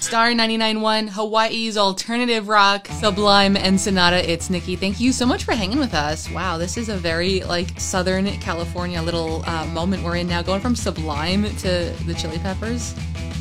Star 99.1, Hawaii's alternative rock, Sublime and Sonata. It's Nikki. Thank you so much for hanging with us. Wow, this is a very Southern California little moment we're in now, going from Sublime to the Chili Peppers.